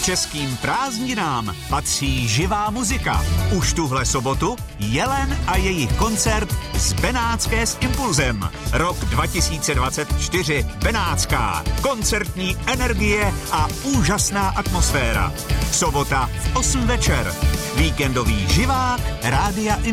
Českým prázdninám patří živá muzika. Už tuhle sobotu Jelen a jejich koncert z Benátské s Impulzem. Rok 2024 Benátská. Koncertní energie a úžasná atmosféra. Sobota v 8 večer. Víkendový živák Rádia Impulz.